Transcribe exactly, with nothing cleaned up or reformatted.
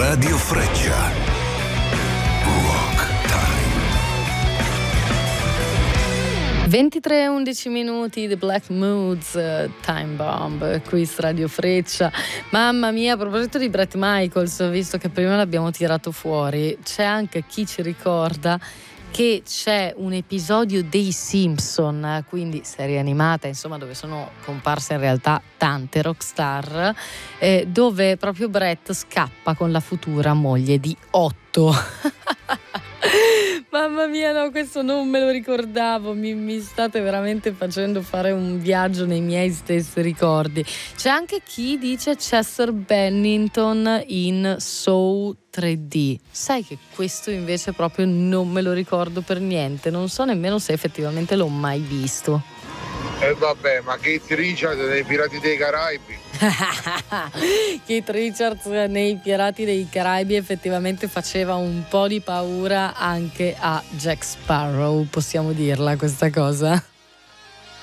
Radio Freccia. Rock Time. ventitré e undici minuti, The Black Moods, uh, Time Bomb, qui su Radio Freccia. Mamma mia, a proposito di Bret Michaels, visto che prima l'abbiamo tirato fuori, c'è anche chi ci ricorda che c'è un episodio dei Simpson, quindi serie animata, insomma, dove sono comparse in realtà tante rockstar, eh, dove proprio Bret scappa con la futura moglie di Otto. Mamma mia, no, questo non me lo ricordavo, mi, mi state veramente facendo fare un viaggio nei miei stessi ricordi. C'è anche chi dice Chester Bennington in Saw tre D. Sai che questo invece proprio non me lo ricordo per niente, non so nemmeno se effettivamente l'ho mai visto. E eh vabbè, ma Keith Richards dei Pirati dei Caraibi. Keith Richards nei Pirati dei Caraibi effettivamente faceva un po' di paura anche a Jack Sparrow, possiamo dirla questa cosa?